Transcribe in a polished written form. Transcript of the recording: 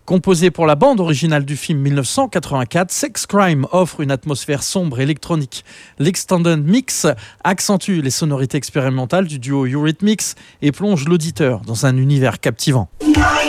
Composé pour la bande originale du film 1984, Sex Crime offre une atmosphère sombre et électronique. L'Extended Mix accentue les sonorités expérimentales du duo Eurythmics et plonge l'auditeur dans un univers captivant.